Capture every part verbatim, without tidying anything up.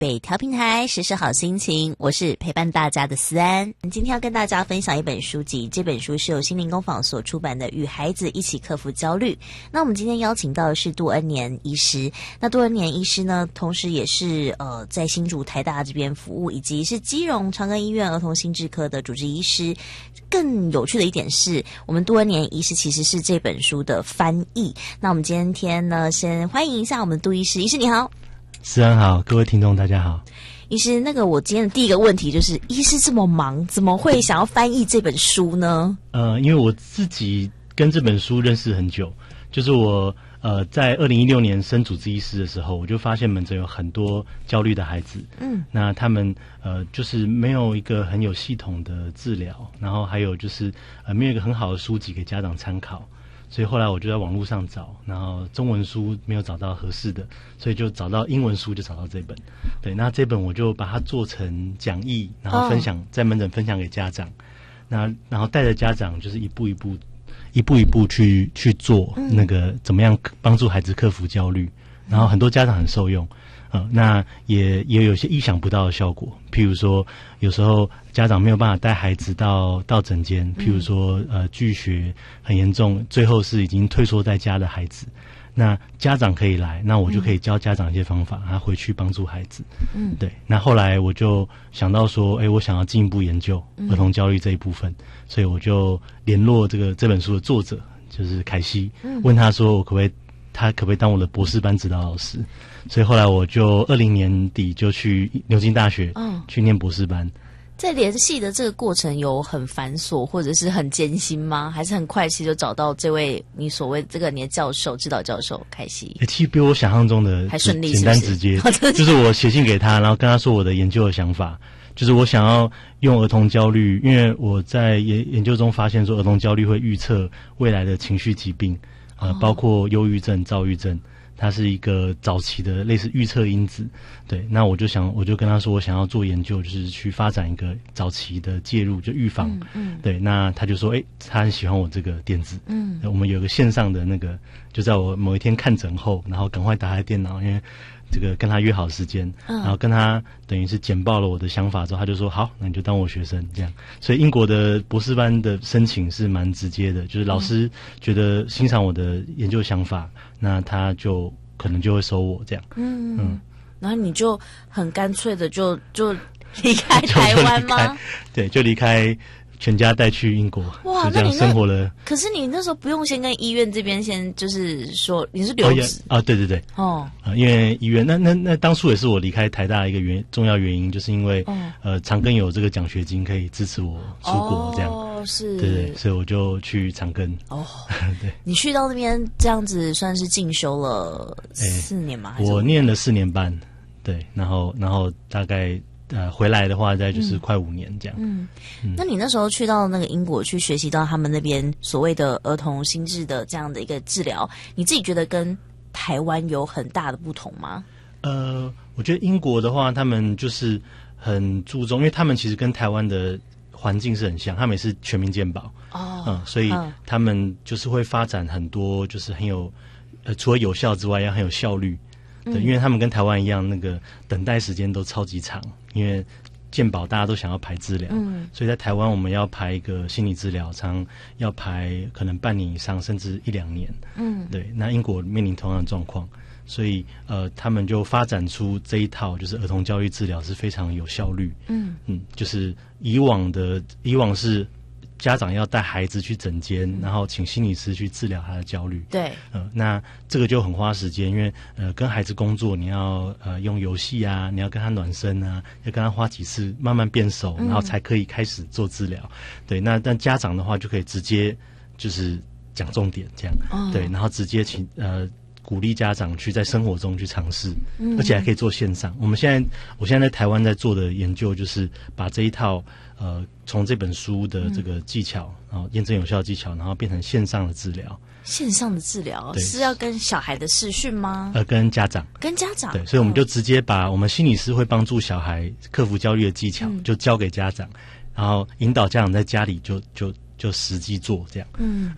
北调平台时时好心情，我是陪伴大家的思安。今天要跟大家分享一本书籍，这本书是由心灵工坊所出版的《与孩子一起克服焦虑》。那我们今天邀请到的是杜恩年医师。那杜恩年医师呢，同时也是呃在新竹台大这边服务，以及是基隆长庚医院儿童心智科的主治医师。更有趣的一点是，我们杜恩年医师其实是这本书的翻译。那我们今天呢，先欢迎一下我们杜医师。医师你好。 思安好，各位听众大家好。 医师，那个我今天的第一个问题就是，医师这么忙，怎么会想要翻译这本书呢？ 呃，因为我自己跟这本书认识很久，就是我呃在二零一六年升主治医师的时候，我就发现门诊有很多焦虑的孩子，嗯，那他们呃就是没有一个很有系统的治疗，然后还有就是呃没有一个很好的书籍给家长参考。所以后来我就在网络上找，然后中文书没有找到合适的，所以就找到英文书，就找到这本。对，那这本我就把它做成讲义，然后分享、oh. 在门诊分享给家长。那然后带着家长就是一步一步、一步一步去去做那个怎么样帮助孩子克服焦虑，然后很多家长很受用。呃，那也也有些意想不到的效果，譬如说，有时候家长没有办法带孩子到到诊间，譬如说，呃，拒学很严重，最后是已经退缩在家的孩子，那家长可以来，那我就可以教家长一些方法，他回去帮助孩子。嗯，对。那后来我就想到说，哎，我想要进一步研究儿童焦虑这一部分，所以我就联络这个这本书的作者，就是凯西，问他说，我可不可以。他可不可以当我的博士班指导老师？所以后来我就二零年底就去牛津大学，嗯，去念博士班。 在联系的这个过程有很繁琐或者是很艰辛吗？还是很快期就找到这位你所谓这个你的教授、指导教授凯西？ 欸、其实比我想象中的还顺利， 简单直接。就是我写信给他，然后跟他说我的研究的想法，就是我想要用儿童焦虑，因为我在研研究中发现说儿童焦虑会预测未来的情绪疾病。呃，包括忧郁症、躁郁症，它是一个早期的类似预测因子。对，那我就想，我就跟他说，我想要做研究，就是去发展一个早期的介入，就预防。嗯嗯。对，那他就说，哎，他很喜欢我这个点子。嗯。我们有个线上的那个，就在我某一天看诊后，然后赶快打开电脑，因为这个跟他约好时间，嗯、然后跟他等于是简报了我的想法之后，他就说好，那你就当我学生这样。所以英国的博士班的申请是蛮直接的，就是老师觉得欣赏我的研究想法，那他就可能就会收我这样。嗯嗯， 然后你就很干脆的就就离开台湾吗？ 对，就离开。全家带去英国，哇，就这样生活了。 可是你那时候不用先跟医院这边先，就是说你是留职啊？对对对，哦，啊，因为医院那那那当初也是我离开台大的一个原重要原因，就是因为、哦、呃长庚有这个奖学金可以支持我出国这样， 哦，是， 对对，所以我就去长庚。哦， 对，你去到那边这样子算是进修了四年吗？ 欸、我念了四年半，对，然后然后大概。呃，回来的话，再就是快五年这样。嗯， 嗯，那你那时候去到那个英国去学习到他们那边所谓的儿童心智的这样的一个治疗，你自己觉得跟台湾有很大的不同吗？ 呃，我觉得英国的话，他们就是很注重，因为他们其实跟台湾的环境是很像，他们也是全民健保哦，嗯，所以他们就是会发展很多，就是很有呃，除了有效之外，要很有效率。对，因为他们跟台湾一样，那个等待时间都超级长，因为健保大家都想要排治疗，嗯，所以在台湾我们要排一个心理治疗，常要排可能半年以上，甚至一两年，嗯，对。那英国面临同样的状况，所以呃，他们就发展出这一套，就是儿童焦虑治疗是非常有效率，嗯嗯，就是以往的以往是。家长要带孩子去诊间，然后请心理师去治疗他的焦虑。 对， 呃，那这个就很花时间，因为呃，跟孩子工作，你要呃用游戏啊，你要跟他暖身啊，要跟他花几次慢慢变熟，然后才可以开始做治疗。嗯、对，那但家长的话就可以直接就是讲重点这样，哦、对，然后直接请呃。鼓励家长去在生活中去尝试，嗯、而且还可以做线上。我们现在，我现在在台湾在做的研究，就是把这一套呃，从这本书的这个技巧，然后验证有效的技巧，然后变成线上的治疗。 线上的治疗是要跟小孩的视讯吗？ 呃，跟家长， 跟家长。 对，所以我们就直接把我们心理师会帮助小孩克服焦虑的技巧，嗯、就交给家长，然后引导家长在家里就就就实际做这样。嗯嗯。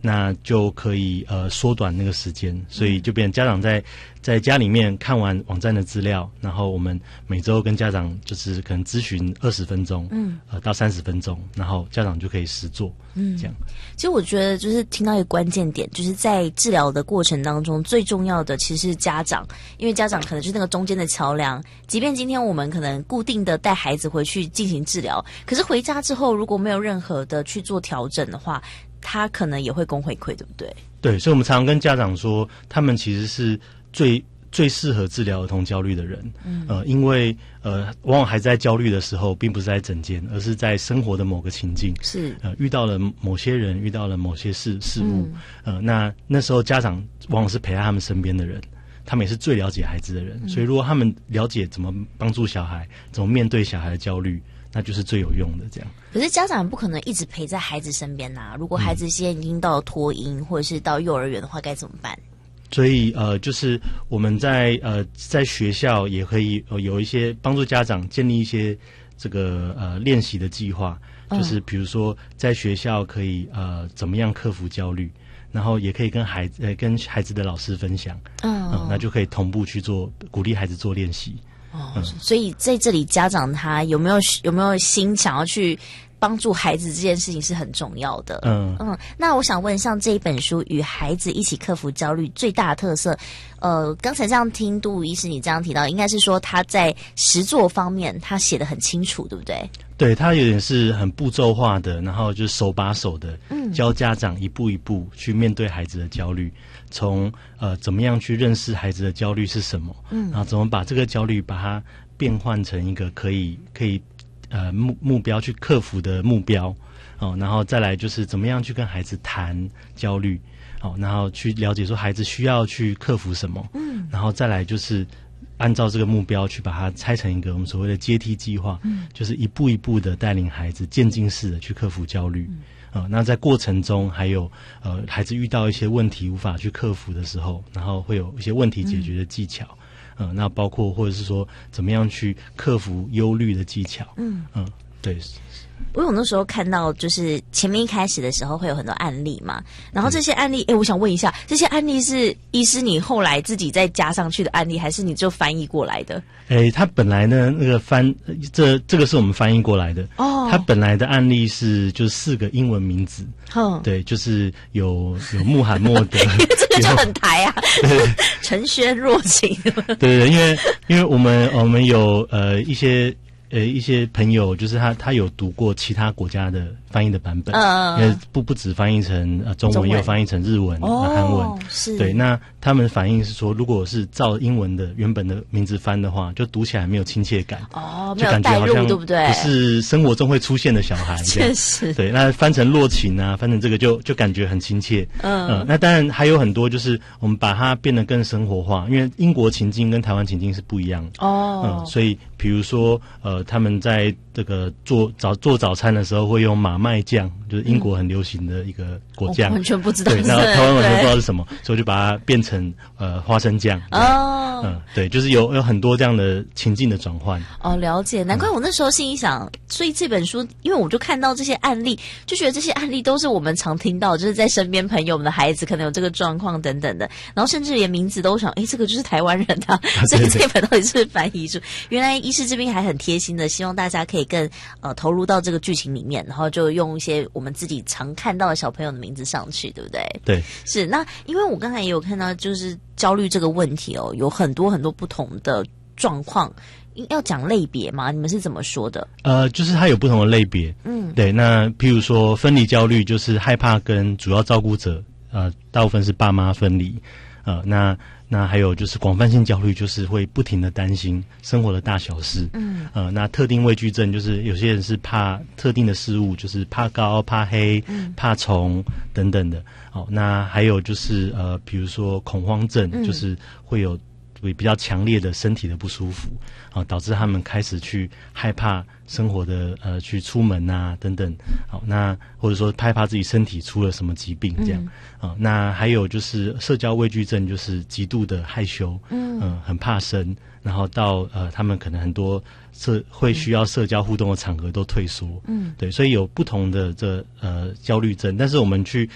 那就可以呃缩短那个时间，所以就变成家长在在家里面看完网站的资料，然后我们每周跟家长就是可能咨询二十分钟，嗯，呃到三十分钟，然后家长就可以实做，嗯，这样。 其实我觉得就是听到一个关键点，就是在治疗的过程当中，最重要的其实是家长，因为家长可能就是那个中间的桥梁。即便今天我们可能固定的带孩子回去进行治疗，可是回家之后如果没有任何的去做调整的话，他可能也会供回馈，对不对？ 对，所以我们常常跟家长说，他们其实是最最适合治疗儿童焦虑的人。嗯，呃，因为呃，往往还在焦虑的时候，并不是在诊间，而是在生活的某个情境， 是呃，遇到了某些人，遇到了某些事事物，嗯、呃，那那时候家长往往是陪在他们身边的人。他们也是最了解孩子的人，嗯、所以如果他们了解怎么帮助小孩，怎么面对小孩的焦虑，那就是最有用的。这样， 可是家长不可能一直陪在孩子身边呐、啊。如果孩子现在已经到了托婴、嗯、或者是到幼儿园的话，该怎么办？ 所以呃，就是我们在呃在学校也可以、呃、有一些帮助家长建立一些这个呃练习的计划，就是比如说在学校可以呃怎么样克服焦虑。然后也可以跟孩子呃跟孩子的老师分享，嗯、呃，那就可以同步去做，鼓励孩子做练习。 哦、嗯，所以在这里家长他有没有有没有心想要去帮助孩子这件事情是很重要的。嗯嗯，那我想问，像这一本书《与孩子一起克服焦虑》最大的特色，呃，刚才这样听杜医师你这样提到，应该是说他在实作方面他写得很清楚，对不对？ 对，它有点是很步骤化的，然后就是手把手的，嗯，教家长一步一步去面对孩子的焦虑，从呃怎么样去认识孩子的焦虑是什么，嗯，然后怎么把这个焦虑把它变换成一个可以可以呃目目标去克服的目标，哦，然后再来就是怎么样去跟孩子谈焦虑，哦，然后去了解说孩子需要去克服什么，嗯，然后再来就是。按照这个目标去把它拆成一个我们所谓的阶梯计划，嗯，就是一步一步的带领孩子渐进式的去克服焦虑，嗯，呃，那在过程中还有呃孩子遇到一些问题无法去克服的时候，然后会有一些问题解决的技巧，嗯，呃，那包括或者是说怎么样去克服忧虑的技巧，嗯嗯，对。 因为我那时候看到，就是前面一开始的时候会有很多案例嘛，然后这些案例，哎，我想问一下，这些案例是医师你后来自己再加上去的案例，还是你就翻译过来的？ 哎，他本来呢，那个翻这这个是我们翻译过来的哦。他本来的案例是就是四个英文名字，嗯，对，就是有有穆罕默德， 因为这个就很台啊，陈轩若晴， 对对，因为因为我们我们有呃一些。呃，一些朋友就是他，他有读过其他国家的翻译的版本，嗯，因为不不只翻译成呃中文，中文也有翻译成日文、哦、韩文， 是对。那他们反映是说，如果是照英文的原本的名字翻的话，就读起来没有亲切感， 哦， 就感觉好像对不对？ 不是生活中会出现的小孩， 确实， 对。那翻成若晴啊，翻成这个就就感觉很亲切，嗯、呃。那当然还有很多，就是我们把它变得更生活化，因为英国情境跟台湾情境是不一样的，哦，嗯、呃，所以比如说呃。他们在这个做早做早餐的时候会用马麦酱，就是英国很流行的一个果酱， 完全不知道。 对，然后台湾完全不知道是什么，所以我就把它变成呃花生酱。哦，嗯，对，就是有有很多这样的情境的转换。 哦，了解，难怪我那时候心里想，所以这本书，因为我就看到这些案例，就觉得这些案例都是我们常听到，就是在身边朋友们的孩子可能有这个状况等等的，然后甚至连名字都想，哎，这个就是台湾人啊，所以这本到底是不是翻译书？原来医师这边还很贴心的，希望大家可以更呃投入到这个剧情里面，然后就用一些我们自己常看到的小朋友的名字上去，对不对？ 对， 是。那因为我刚才也有看到，就是焦虑这个问题哦，有很多很多不同的状况，要讲类别吗？你们是怎么说的？ 呃，就是它有不同的类别，嗯，对。那譬如说分离焦虑，就是害怕跟主要照顾者，呃，大部分是爸妈分离，呃，那。那还有就是广泛性焦虑，就是会不停的担心生活的大小事。嗯，呃，那特定畏惧症就是有些人是怕特定的事物，就是怕高、怕黑、嗯、怕虫等等的。哦，那还有就是呃，比如说恐慌症，嗯、就是会有比较强烈的身体的不舒服，啊、呃，导致他们开始去害怕生活的呃去出门啊等等。好，那或者说害怕自己身体出了什么疾病这样。嗯啊、呃，那还有就是社交畏惧症，就是极度的害羞，嗯、呃，很怕生，然后到呃他们可能很多社会需要社交互动的场合都退缩，嗯，对，所以有不同的这呃焦虑症，但是我们去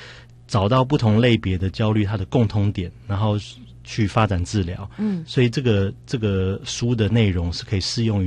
找到不同类别的焦虑它的共通点，然后去发展治疗。嗯，所以这个这个书的内容是可以适用于